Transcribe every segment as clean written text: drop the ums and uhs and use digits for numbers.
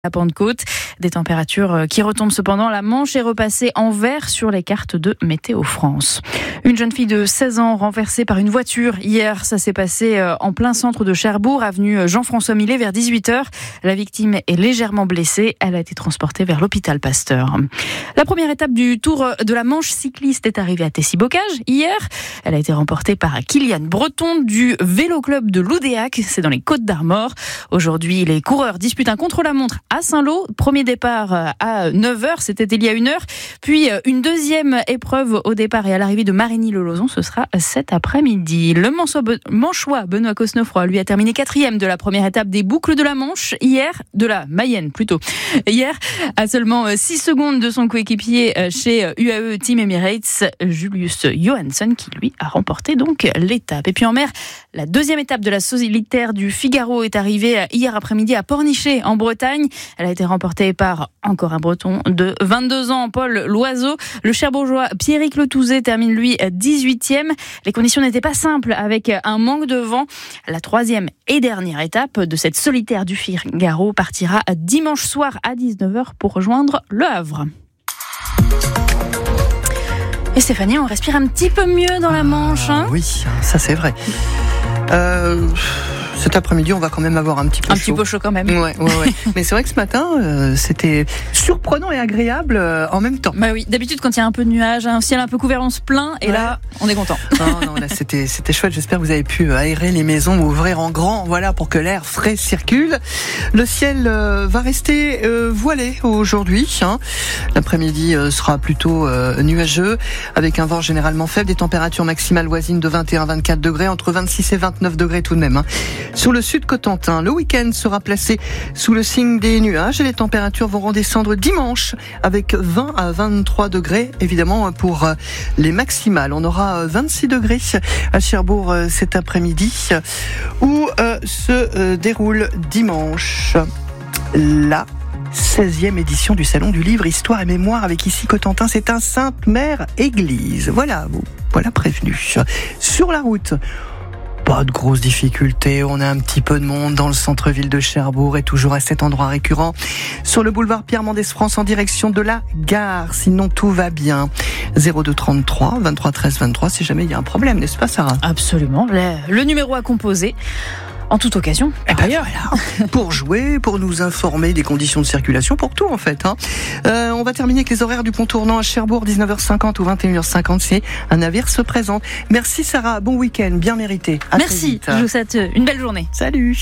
La Pentecôte, des températures qui retombent cependant. La Manche est repassée en vert sur les cartes de Météo France. Une jeune fille de 16 ans renversée par une voiture hier. Ça s'est passé en plein centre de Cherbourg, avenue Jean-François Millet, vers 18h. La victime est légèrement blessée. Elle a été transportée vers l'hôpital Pasteur. La première étape du Tour de la Manche cycliste est arrivée à Tessy-Bocage hier. Elle a été remportée par Kylian Breton du Vélo Club de Loudéac. C'est dans les Côtes-d'Armor. Aujourd'hui, les coureurs disputent un contre-la-montre à Saint-Lô. Premier départ à 9h, c'était il y a 1 heure. Puis une deuxième épreuve au départ et à l'arrivée de Marigny-le-Lauzon, ce sera cet après-midi. Le Manchois Benoît Cosnefroy, lui, a terminé 4e de la première étape des boucles de la Manche, de la Mayenne plutôt. Hier, à seulement 6 secondes de son coéquipier chez UAE Team Emirates, Julius Johansson, qui lui a remporté donc l'étape. Et puis en mer, la deuxième étape de la solitaire du Figaro est arrivée hier après-midi à Pornichet, en Bretagne. Elle a été remportée par encore un Breton de 22 ans, Paul Loiseau. Le Cherbourgeois Pierrick Letouzet termine lui 18e. Les conditions n'étaient pas simples avec un manque de vent. La troisième et dernière étape de cette solitaire du Figaro partira dimanche soir à 19h pour rejoindre Le Havre. Et Stéphanie, on respire un petit peu mieux dans la Manche. Oui, ça c'est vrai. Cet après-midi, on va quand même avoir un petit peu chaud. Un petit peu chaud quand même. Ouais. Mais c'est vrai que ce matin, c'était surprenant et agréable en même temps. Bah oui, d'habitude quand il y a un peu de nuages, un ciel un peu couvert, on se plaint et là, on est content. Non, là c'était chouette. J'espère que vous avez pu aérer les maisons, ouvrir en grand, voilà, pour que l'air frais circule. Le ciel va rester voilé aujourd'hui. L'après-midi sera plutôt nuageux, avec un vent généralement faible, des températures maximales voisines de 21 à 24 degrés, entre 26 et 29 degrés tout de même. Sur le sud Cotentin, le week-end sera placé sous le signe des nuages et les températures vont redescendre dimanche avec 20 à 23 degrés, évidemment pour les maximales. On aura 26 degrés à Cherbourg cet après-midi où se déroule dimanche la 16e édition du Salon du Livre Histoire et Mémoire avec ici Cotentin. C'est un Sainte-Mère Église. Voilà prévenu. Sur la route, pas de grosses difficultés, on a un petit peu de monde dans le centre-ville de Cherbourg et toujours à cet endroit récurrent sur le boulevard Pierre Mendès France en direction de la gare, sinon tout va bien. 02 33 23 13 23 si jamais il y a un problème, n'est-ce pas Sarah ? Absolument, le numéro à composer en toute occasion. Voilà. Pour jouer, pour nous informer des conditions de circulation, pour tout en fait. On va terminer avec les horaires du pont tournant à Cherbourg, 19h50 ou 21h50 si un navire se présente. Merci Sarah, bon week-end, bien mérité. Merci, je vous souhaite une belle journée. Salut.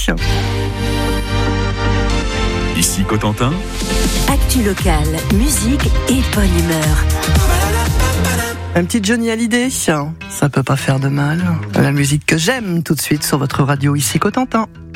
Ici Cotentin. Actu locale, musique et bonne humeur. Un petit Johnny Hallyday, ça peut pas faire de mal. La musique que j'aime tout de suite sur votre radio ici Cotentin.